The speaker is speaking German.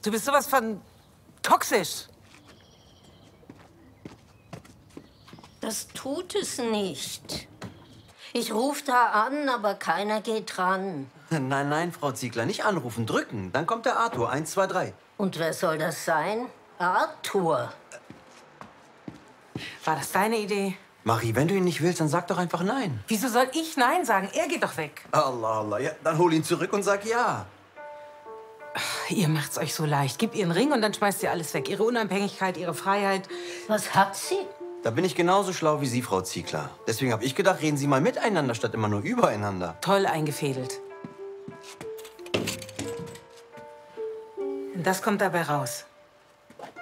Du bist sowas von toxisch. Das tut es nicht. Ich rufe da an, aber keiner geht dran. Nein, nein, Frau Ziegler, nicht anrufen, drücken. Dann kommt der Arthur. 1, 2, 3. Und wer soll das sein? Arthur. War das deine Idee? Marie, wenn du ihn nicht willst, dann sag doch einfach nein. Wieso soll ich Nein sagen? Er geht doch weg. Allah, Allah. Ja, dann hol ihn zurück und sag ja. Ihr macht's euch so leicht. Gib ihr einen Ring und dann schmeißt ihr alles weg. Ihre Unabhängigkeit, ihre Freiheit. Was hat sie? Da bin ich genauso schlau wie Sie, Frau Ziegler. Deswegen habe ich gedacht, reden Sie mal miteinander, statt immer nur übereinander. Toll eingefädelt. Und das kommt dabei raus.